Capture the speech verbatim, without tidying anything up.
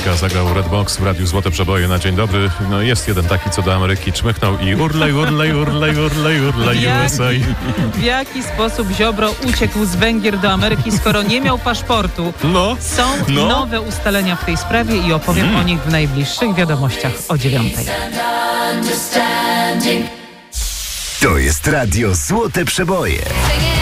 Metallica zagrał Redbox w Radiu Złote Przeboje na dzień dobry. No jest jeden taki, co do Ameryki czmychnął i urlej, urlej, urlej, urlej, urlej, W jak- U S A. W jaki sposób Ziobro uciekł z Węgier do Ameryki, skoro nie miał paszportu? No, Są no. nowe ustalenia w tej sprawie i opowiem mm. o nich w najbliższych wiadomościach o dziewiątej. To jest Radio Złote Przeboje.